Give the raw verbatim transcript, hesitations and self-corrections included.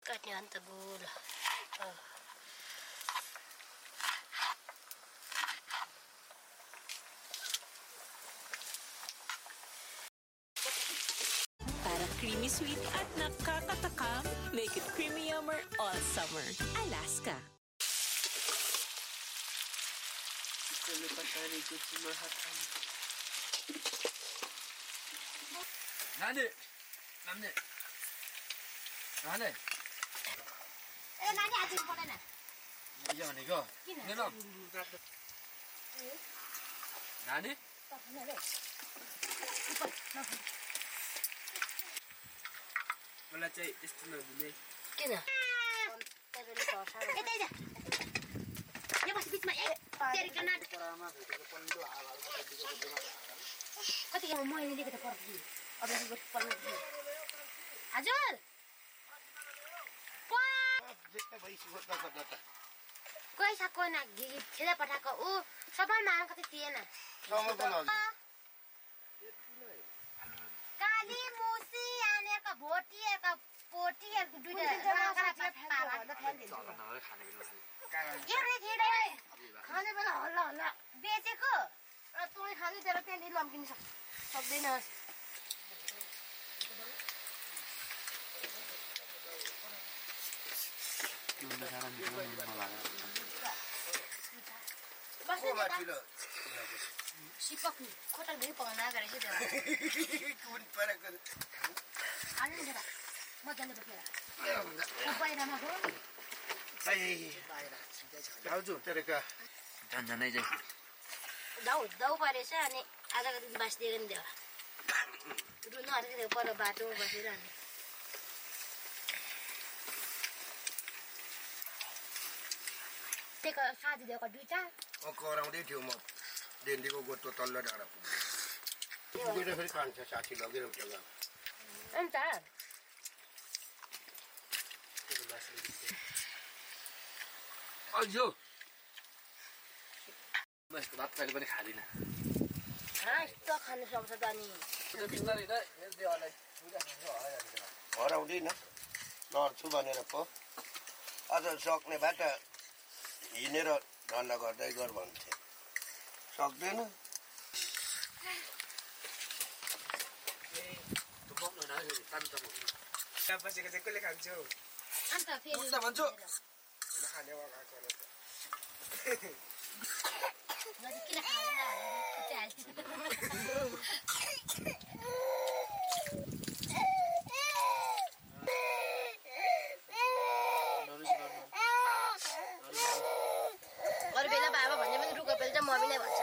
Katnya hantar bola. Oh. Para creamy sweet at nakakatakam, make it creamy yummer all summer. Alaska. Nani, nani, nani. Eh, nani aja pada na? Iya nih kok. Ini loh. Nani? Malah cai istilah dulu. Kena. Eh, dah dah. Ya masih bisa eh. Cari kanan. Kau tinggal mau ini dia kita pergi. Abang buat pergi. Ajul. कोही सको न खेला पठाको ऊ सबै माग कति थिएन काली मुसी आनेरका भोटीहरुका पोटीहरुको दुईटा राखरा पाला एरे खेडे खाने बेला हल्ला हल्ला बेचेको र तँले खाने तेरो त्यहाँ लम्किन सक्दैन Sipak nih, kota dari pengenal dari situ. Kun para kan. Anu dah, mau jalan berapa? Apa yang nama kau? Hai. Tahu tu, terika. Jangan aja. Tahu, tahu pada saya ni ada kata di bas dia kan dia. Dulu nak ada kata pada batu basiran. Teka sahaja dia kau duita. Oh, kau orang dia cuma dendi ko goto talla dara ko. Ibu dia फिर खान से साथी लगे रहो जगह. Entah. Ayo. Mas बात कहिले पनि खादिन. हाँ, तो खाने सक्छ त नि. त्यो बिस्तारै दा हेर्दै होला. पूजा हुन्छ होला. हराउँदिन. लड्छु भनेर पो. अझ सक्ने बाट हिनेर धन्दा गर्दै गर भन्थे. सक्दैन. त्यो बोक्नु न तान त बोक्नु. Apa sih kerja kulit kanjo? Anta फेरि. त भन्छु. Nak hanya wak aku ada. Nanti kita खाएन अरू बेला बाबा भन्ने पनि रुख बेल चाहिँ मम्मीले भन्छ